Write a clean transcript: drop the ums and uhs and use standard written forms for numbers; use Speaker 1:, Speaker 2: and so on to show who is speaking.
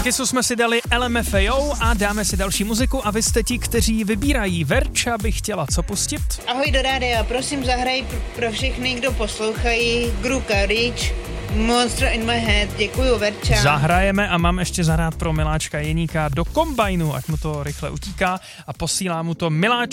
Speaker 1: Kissu jsme si dali LMFAO a dáme si další muziku a vy jste ti, kteří vybírají. Verča by chtěla co pustit?
Speaker 2: Ahoj do rádia, prosím zahraj pro všechny, kdo poslouchají Gruka Rich, Monster in my head, děkuju Verča.
Speaker 1: Zahrajeme a mám ještě zahrát pro Miláčka Jeníka do kombajnu, ať mu to rychle utíká a posílá mu to Miláček